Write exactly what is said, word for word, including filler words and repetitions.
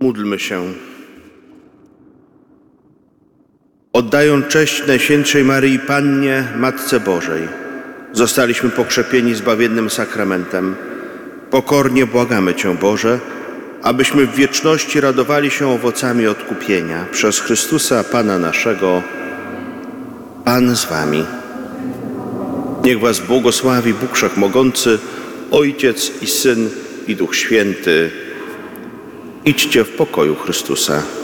Módlmy się. Oddając cześć Najświętszej Maryi Pannie, Matce Bożej, zostaliśmy pokrzepieni zbawiennym sakramentem. Pokornie błagamy Cię, Boże, abyśmy w wieczności radowali się owocami odkupienia przez Chrystusa, Pana naszego. Pan z Wami. Niech Was błogosławi Bóg Wszechmogący, Ojciec i Syn, i Duch Święty. Idźcie w pokoju Chrystusa.